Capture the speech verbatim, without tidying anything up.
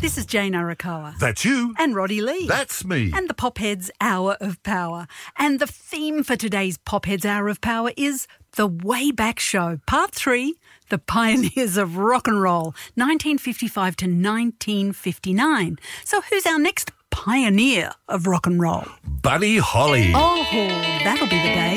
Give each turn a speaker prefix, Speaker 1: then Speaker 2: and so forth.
Speaker 1: This is Jane Arakawa.
Speaker 2: That's you.
Speaker 1: And Roddy Lee.
Speaker 2: That's me.
Speaker 1: And the Popheads Hour of Power. And the theme for today's Popheads Hour of Power is The Wayback Show, Part three, The Pioneers of Rock and Roll, nineteen fifty-five to nineteen fifty-nine. So who's our next pioneer of rock and roll?
Speaker 2: Buddy Holly.
Speaker 1: Oh, that'll be the day.